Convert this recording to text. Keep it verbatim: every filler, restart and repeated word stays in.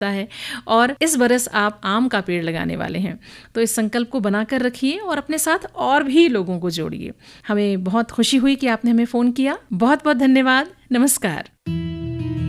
है और इस बरस आप आम का पेड़ लगाने वाले हैं। तो इस संकल्प को बनाकर रखिए और अपने साथ और भी लोगों को जोड़िए। हमें बहुत खुशी हुई कि आपने हमें फ़ोन किया। बहुत बहुत धन्यवाद। नमस्कार।